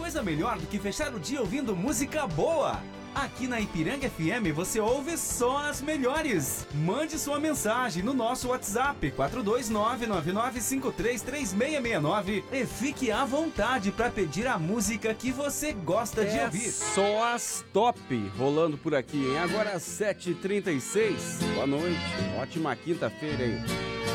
coisa melhor do que fechar o dia ouvindo música boa? Aqui na Ipiranga FM você ouve só as melhores. Mande sua mensagem no nosso WhatsApp 42999533669 e fique à vontade para pedir a música que você gosta de ouvir. Só as top rolando por aqui, hein? Agora às 7h36. Boa noite. Ótima quinta-feira, hein?